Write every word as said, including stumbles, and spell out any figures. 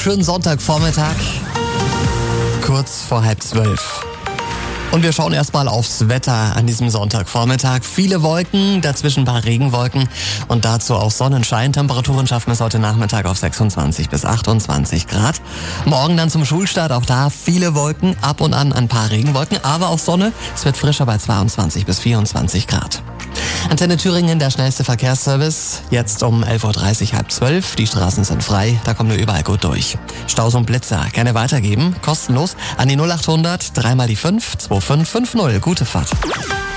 wunderschönen Sonntagvormittag, kurz vor halb zwölf. Und wir schauen erstmal aufs Wetter an diesem Sonntagvormittag. Viele Wolken, dazwischen ein paar Regenwolken und dazu auch Sonnenschein. Temperaturen schaffen es heute Nachmittag auf sechsundzwanzig bis achtundzwanzig Grad. Morgen dann zum Schulstart, auch da viele Wolken, ab und an ein paar Regenwolken, aber auch Sonne. Es wird frischer bei zweiundzwanzig bis vierundzwanzig Grad. Antenne Thüringen, der schnellste Verkehrsservice. Jetzt um elf Uhr dreißig, halb zwölf. Die Straßen sind frei, da kommen wir überall gut durch. Staus und Blitzer gerne weitergeben, kostenlos an die null acht hundert, dreimal die fünf, zwei fünf fünf null. Gute Fahrt.